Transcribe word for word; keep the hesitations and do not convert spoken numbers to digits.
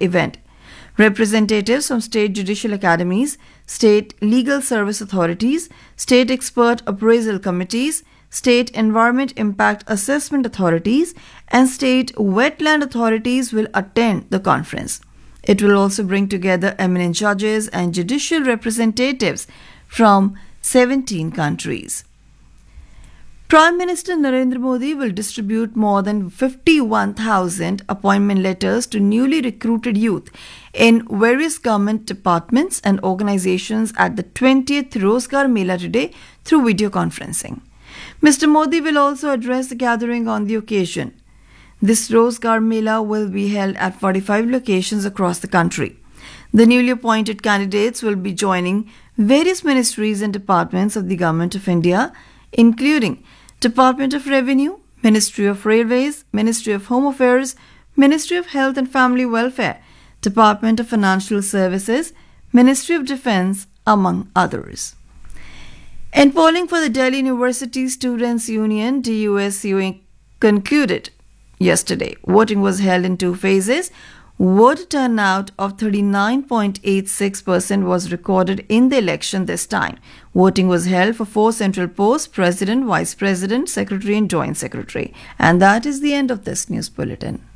the event. Representatives from state judicial academies, state legal service authorities, state expert appraisal committees, state environment impact assessment authorities, and state wetland authorities will attend the conference. It will also bring together eminent judges and judicial representatives from seventeen countries. Prime Minister Narendra Modi will distribute more than fifty-one thousand appointment letters to newly recruited youth in various government departments and organizations at the twentieth Rozgar Mela today through video conferencing. Mister Modi will also address the gathering on the occasion. This Rozgar Mela will be held at forty-five locations across the country. The newly appointed candidates will be joining various ministries and departments of the Government of India, including Department of Revenue, Ministry of Railways, Ministry of Home Affairs, Ministry of Health and Family Welfare, Department of Financial Services, Ministry of Defence, among others. And polling for the Delhi University Students' Union D U S U concluded yesterday. Voting was held in two phases. Vote turnout of thirty-nine point eight six percent was recorded in the election this time. Voting was held for four central posts: President, Vice President, Secretary and Joint Secretary. And that is the end of this news bulletin.